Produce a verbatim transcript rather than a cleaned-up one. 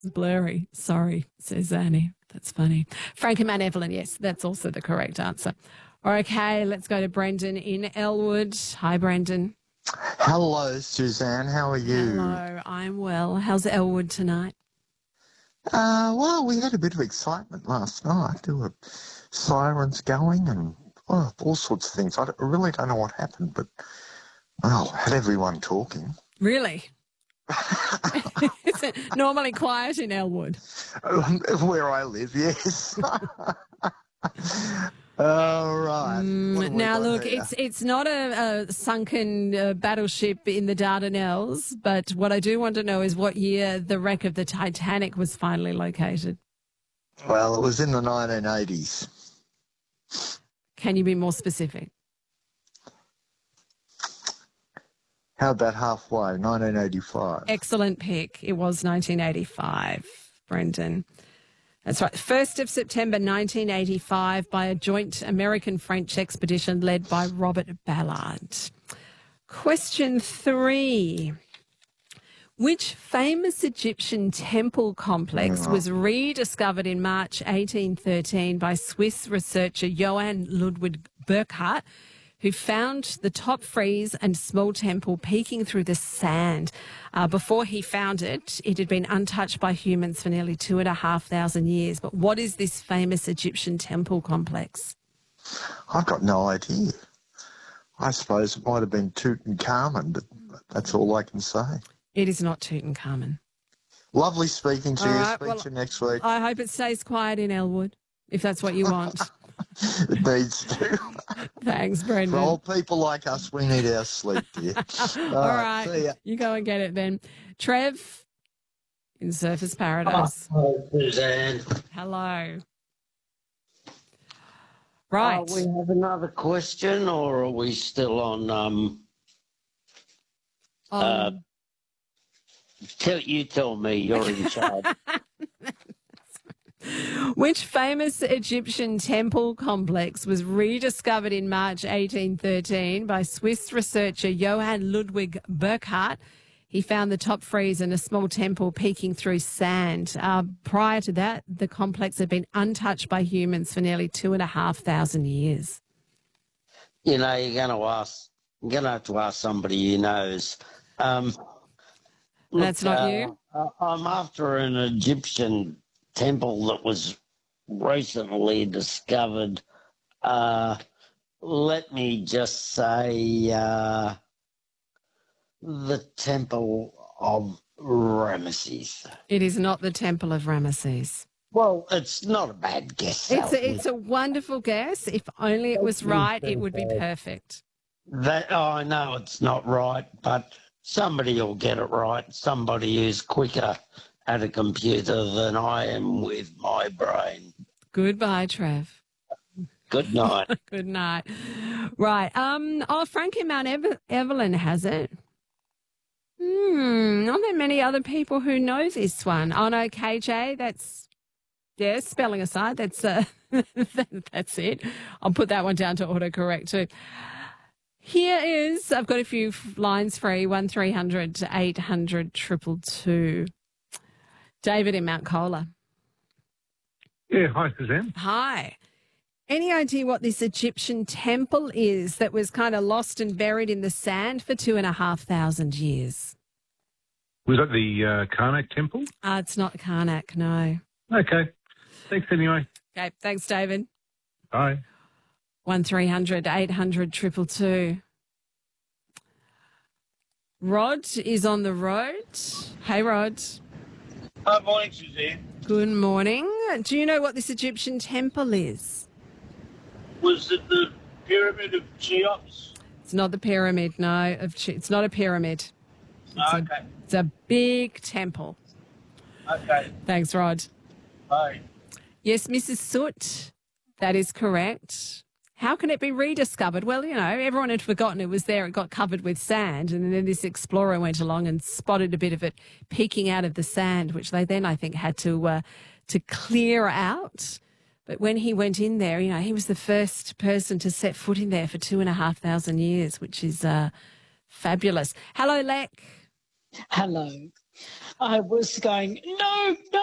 It's blurry. Sorry, says Annie. That's funny. Frank and Mount Evelyn, yes, that's also the correct answer. Okay, let's go to Brendan in Elwood. Hi, Brendan. Hello, Suzanne. How are you? Hello, I'm well. How's Elwood tonight? Uh, well, we had a bit of excitement last night. There were sirens going and oh, all sorts of things. I don't- I really don't know what happened, but, well, had everyone talking. Really? Is it normally quiet in Elwood? Where I live, yes. All right. What have we Now, got look, here? it's it's not a, a sunken uh, battleship in the Dardanelles, but what I do want to know is what year the wreck of the Titanic was finally located. Well, it was in the nineteen eighties. Can you be more specific? How about halfway? nineteen eighty-five. Excellent pick. It was nineteen eighty-five, Brendan. That's right. first of September nineteen eighty-five by a joint American-French expedition led by Robert Ballard. Question three. Which famous Egyptian temple complex was rediscovered in March eighteen thirteen by Swiss researcher Johann Ludwig Burckhardt, who found the top frieze and small temple peeking through the sand? Uh, before he found it, it had been untouched by humans for nearly two and a half thousand years. But what is this famous Egyptian temple complex? I've got no idea. I suppose it might have been Tutankhamun, but that's all I can say. It is not Tutankhamun. Lovely speaking to All you. right, Speak well, to you next week. I hope it stays quiet in Elwood, if that's what you want. It needs to. Thanks, For Brendan. old people like us, we need our sleep, dear. All, All right. right, See ya. you go and get it then. Trev in Surfers Paradise. Hello, Suzanne. Hello. Right. Uh, we have another question, or are we still on? Um, Um, uh, tell you tell me. You're in charge. Which famous Egyptian temple complex was rediscovered in March eighteen thirteen by Swiss researcher Johann Ludwig Burckhardt? He found the top frieze and a small temple peeking through sand. Uh, prior to that, the complex had been untouched by humans for nearly two and a half thousand years. You know, you're going to ask. You're going to have to ask somebody who knows. Um, That's not uh, you? uh, I'm after an Egyptian temple that was recently discovered. Uh, let me just say uh, the Temple of Ramesses. It is not the Temple of Ramesses. Well, it's not a bad guess. It's Alfie. a, it's a wonderful guess. If only it was right, it would be perfect. That oh, I know it's not right, but somebody will get it right. Somebody who's quicker at a computer than I am with my brain. Goodbye, Trev. Good night. Good night. Right. Um. Oh, Frankie Mount Ev- Evelyn has it. Hmm. Not that many other people who know this one. Oh no, K J. That's yeah. Spelling aside, that's uh, that's it. I'll put that one down to autocorrect too. Here is. I've got a few lines free. One three hundred eight hundred triple two. David in Mount Cola. Yeah, hi, Suzanne. Hi. Any idea what this Egyptian temple is that was kind of lost and buried in the sand for two and a half thousand years? Was that the uh, Karnak temple? Uh, it's not Karnak, no. Okay. Thanks anyway. Okay, thanks, David. Bye. One three hundred eight hundred triple two. Rod is on the road. Hey, Rod. Hi, morning, Suzanne. Good morning. Do you know what this Egyptian temple is? Was it the Pyramid of Cheops? It's not the pyramid, no. Of Che- It's not a pyramid. It's, Okay, a, it's a big temple. okay, Thanks, Rod. bye. Yes, Missus Soot, that is correct. How can it be rediscovered? Well, you know, everyone had forgotten it was there. It got covered with sand, and then this explorer went along and spotted a bit of it peeking out of the sand, which they then, I think, had to uh, to clear out. But when he went in there, you know, he was the first person to set foot in there for two and a half thousand years, which is uh, fabulous. Hello, Lek. Hello. I was going, no, no.